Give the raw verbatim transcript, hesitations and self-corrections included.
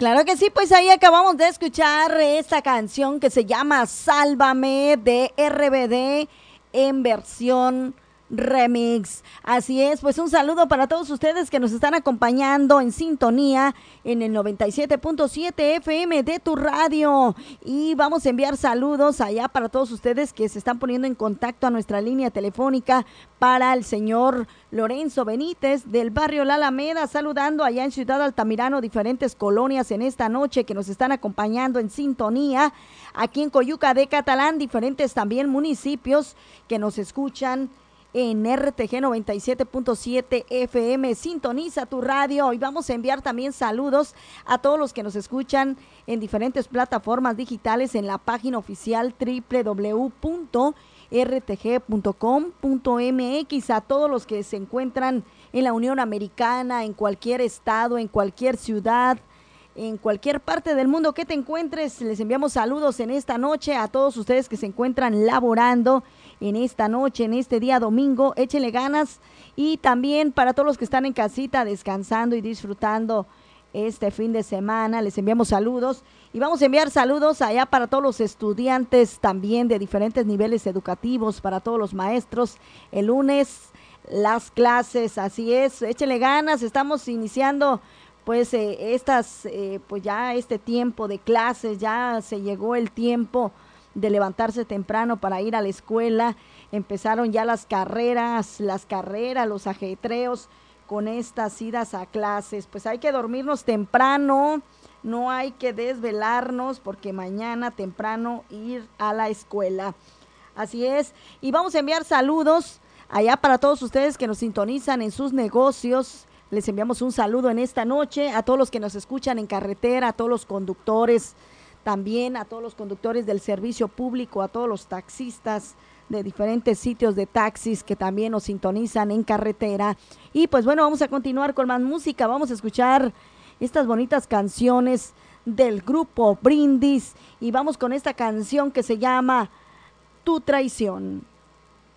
Claro que sí, pues ahí acabamos de escuchar esta canción que se llama Sálvame de R B D en versión remix. Así es, pues un saludo para todos ustedes que nos están acompañando en sintonía en el noventa y siete punto siete F M de tu radio. Y vamos a enviar saludos allá para todos ustedes que se están poniendo en contacto a nuestra línea telefónica, para el señor Lorenzo Benítez del barrio La Alameda, saludando allá en Ciudad Altamirano, diferentes colonias en esta noche que nos están acompañando en sintonía. Aquí en Coyuca de Catalán, diferentes también municipios que nos escuchan en R T G noventa y siete punto siete F M. Sintoniza tu radio. Y vamos a enviar también saludos a todos los que nos escuchan en diferentes plataformas digitales en la página oficial doble u doble u doble u punto r t g punto com punto m x, a todos los que se encuentran en la Unión Americana, en cualquier estado, en cualquier ciudad, en cualquier parte del mundo que te encuentres. Les enviamos saludos en esta noche a todos ustedes que se encuentran laborando en esta noche, en este día domingo. Échenle ganas. Y también para todos los que están en casita descansando y disfrutando este fin de semana, les enviamos saludos. Y vamos a enviar saludos allá para todos los estudiantes también de diferentes niveles educativos, para todos los maestros. El lunes las clases, así es, échenle ganas. Estamos iniciando pues eh, estas, eh, pues ya este tiempo de clases, ya se llegó el tiempo de levantarse temprano para ir a la escuela. Empezaron ya las carreras, las carreras, los ajetreos con estas idas a clases. Pues hay que dormirnos temprano, no hay que desvelarnos, porque mañana temprano ir a la escuela. Así es, y vamos a enviar saludos allá para todos ustedes que nos sintonizan en sus negocios. Les enviamos un saludo en esta noche a todos los que nos escuchan en carretera, a todos los conductores, también a todos los conductores del servicio público, a todos los taxistas de diferentes sitios de taxis que también nos sintonizan en carretera. Y pues bueno, vamos a continuar con más música. Vamos a escuchar estas bonitas canciones del grupo Brindis y vamos con esta canción que se llama Tu Traición.